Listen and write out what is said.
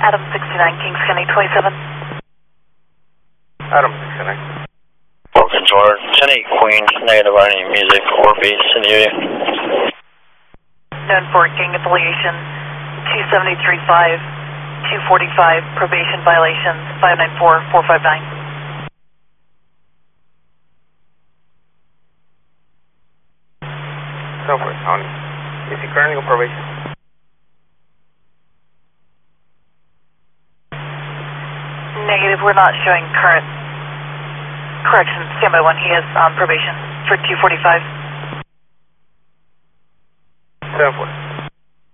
Adam 69, Kings County 27. Adam 69. Broken George, 10-8 Queen, negative on any music or bass in the area. Known for gang affiliation, 273.5, 245, probation violations, 594, 459. Silver County. Is he currently on probation? Negative, we're not showing current. Correction, standby 1, he is on probation for 245. 7-4.